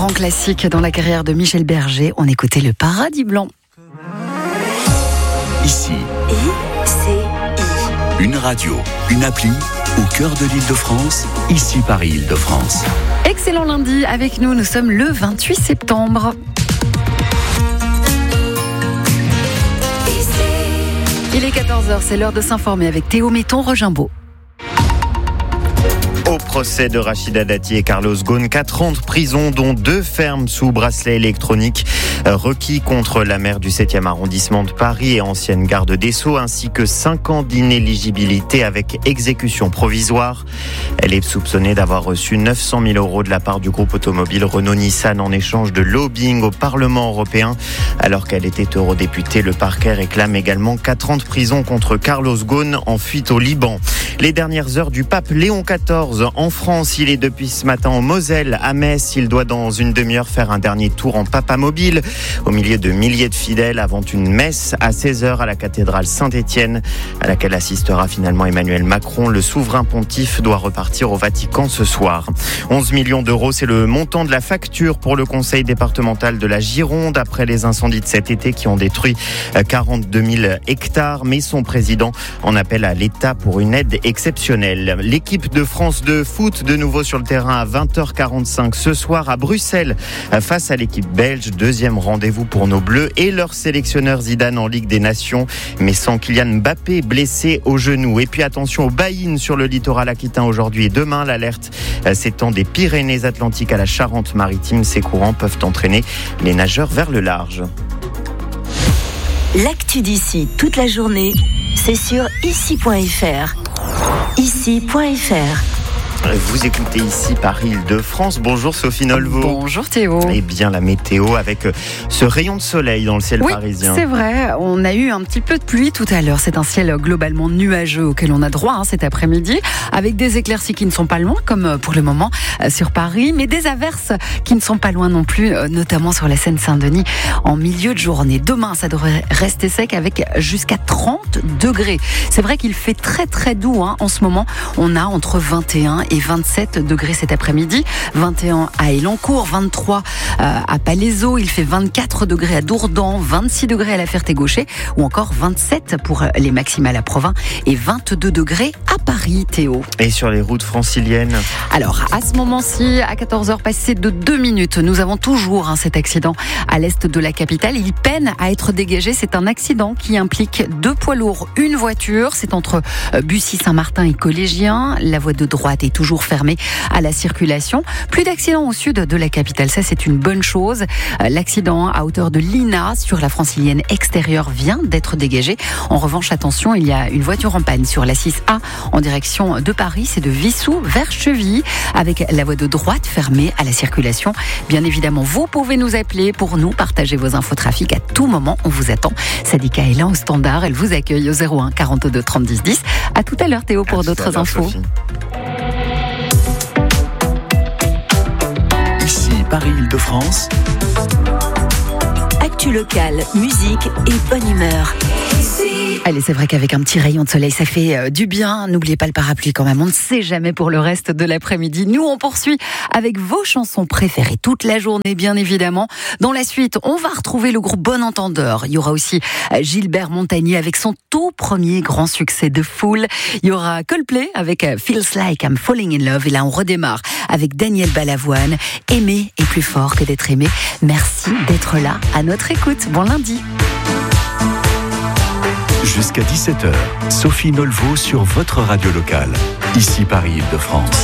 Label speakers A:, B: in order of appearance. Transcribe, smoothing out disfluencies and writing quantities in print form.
A: classique dans la carrière de Michel Berger. On écoutait Le Paradis Blanc.
B: Ici, ICI. Une radio, une appli au cœur de l'Île-de-France. Ici Paris Île-de-France.
A: Excellent lundi avec nous. Nous sommes le 28 septembre. Il est 14h, c'est l'heure de s'informer avec Théo Metton-Rogimbaud.
C: Au procès de Rachida Dati et Carlos Ghosn, 4 ans de prison, dont 2 fermes sous bracelet électronique, requis contre la maire du 7e arrondissement de Paris et ancienne garde des Sceaux, ainsi que 5 ans d'inéligibilité avec exécution provisoire. Elle est soupçonnée d'avoir reçu 900 000 € de la part du groupe automobile Renault-Nissan en échange de lobbying au Parlement européen. Alors qu'elle était eurodéputée, le parquet réclame également 4 ans de prison contre Carlos Ghosn en fuite au Liban. Les dernières heures du pape Léon XIV en France. Il est depuis ce matin en Moselle, à Metz. Il doit dans une demi-heure faire un dernier tour en papamobile au milieu de milliers de fidèles avant une messe à 16h à la cathédrale Saint-Étienne, à laquelle assistera finalement Emmanuel Macron. Le souverain pontife doit repartir au Vatican ce soir. 11 millions d'euros, c'est le montant de la facture pour le conseil départemental de la Gironde après les incendies de cet été qui ont détruit 42 000 hectares. Mais son président en appelle à l'État pour une aide exceptionnelle. L'équipe de France de foot de nouveau sur le terrain à 20h45 ce soir à Bruxelles face à l'équipe belge. Deuxième rendez-vous pour nos Bleus et leur sélectionneur Zidane en Ligue des Nations, mais sans Kylian Mbappé blessé au genou. Et puis attention aux baïnes sur le littoral aquitain aujourd'hui et demain. L'alerte s'étend des Pyrénées-Atlantiques à la Charente-Maritime. Ces courants peuvent entraîner les nageurs vers le large.
D: L'actu d'ici toute la journée, c'est sur ici.fr. Ici.fr.
C: Vous écoutez ici Paris Île-de-France. Bonjour Sophie Nolvaud.
A: Bonjour Théo.
C: Eh bien la météo avec ce rayon de soleil dans le ciel parisien.
A: C'est vrai, on a eu un petit peu de pluie tout à l'heure. C'est un ciel globalement nuageux auquel on a droit cet après-midi, avec des éclaircies qui ne sont pas loin, comme pour le moment sur Paris, mais des averses qui ne sont pas loin non plus, notamment sur la Seine-Saint-Denis en milieu de journée. Demain, ça devrait rester sec avec jusqu'à 30 degrés. C'est vrai qu'il fait très très doux en ce moment. On a entre 21 et 27 degrés cet après-midi, 21 à Elancourt, 23 à Palaiseau, il fait 24 degrés à Dourdan, 26 degrés à la Ferté-Gaucher ou encore 27 pour les maximales à Provins et 22 degrés à Paris, Théo.
C: Et sur les routes franciliennes ?
A: Alors, à ce moment-ci, à 14h passées de 2 minutes, nous avons toujours cet accident à l'est de la capitale. Il peine à être dégagé. C'est un accident qui implique 2 poids lourds, une voiture. C'est entre Bussy-Saint-Martin et Collégien. La voie de droite est toujours fermée à la circulation. Plus d'accidents au sud de la capitale, ça c'est une bonne chose. L'accident à hauteur de Lina sur la francilienne extérieure vient d'être dégagé. En revanche, attention, il y a une voiture en panne sur la 6A en direction de Paris, c'est de Vissou vers Chevilly, avec la voie de droite fermée à la circulation. Bien évidemment, vous pouvez nous appeler pour nous partager vos infos trafic à tout moment. On vous attend. Sadika est là au standard, elle vous accueille au 01 42 30 10 10. À tout à l'heure Théo pour d'autres infos.
C: Sophie.
B: Ici Paris Île-de-France.
D: Actu locale, musique et bonne humeur.
A: Allez, c'est vrai qu'avec un petit rayon de soleil, ça fait du bien. N'oubliez pas le parapluie quand même. On ne sait jamais pour le reste de l'après-midi. Nous, on poursuit avec vos chansons préférées toute la journée, bien évidemment. Dans la suite, on va retrouver le groupe Bon Entendeur. Il y aura aussi Gilbert Montagnier avec son tout premier grand succès de Fool. Il y aura Coldplay avec Feels Like I'm Falling in Love. Et là, on redémarre avec Daniel Balavoine. Aimer est plus fort que d'être aimé. Merci d'être là à notre écoute. Bon lundi.
B: Jusqu'à 17h, Sophie Nolvaud sur votre radio locale. Ici Paris Île-de-France.